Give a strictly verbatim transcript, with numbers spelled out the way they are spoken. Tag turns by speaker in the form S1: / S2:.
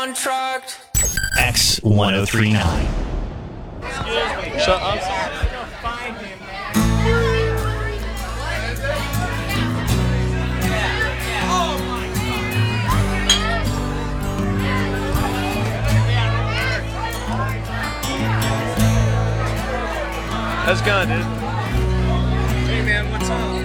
S1: contract.
S2: X ten thirty-nine.
S3: Shut up. How's it going, dude?
S4: Hey man, what's up?